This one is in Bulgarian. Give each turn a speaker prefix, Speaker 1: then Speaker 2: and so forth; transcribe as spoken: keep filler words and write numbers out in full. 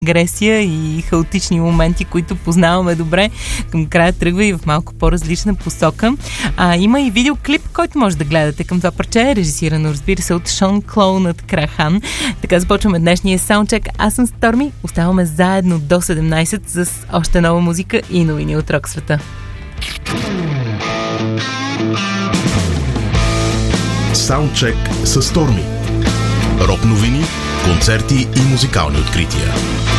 Speaker 1: агресия и хаотични моменти, които познаваме добре. Към края тръгва и в малко по-различна посока. А, има и видеоклип, който може да гледате към това парче, е режисирано, разбира се, от Шон Клоунът Крахан. Така започваме днешния саундчек. Аз съм Сторми. Оставаме заедно до седемнайсет с още нова музика и новини от рок света.
Speaker 2: Саундчек с Сторми. Рок новини, концерти и музикални открития.